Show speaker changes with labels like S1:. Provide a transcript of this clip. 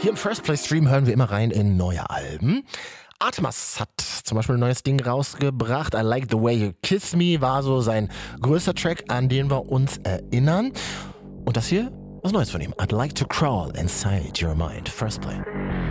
S1: Hier im First Play Stream hören wir immer rein in neue Alben. Atmas hat zum Beispiel ein neues Ding rausgebracht. I Like the Way You Kiss Me war so sein größter Track, an den wir uns erinnern. Und das hier, was Neues von ihm. I'd like to crawl inside your mind. First Play.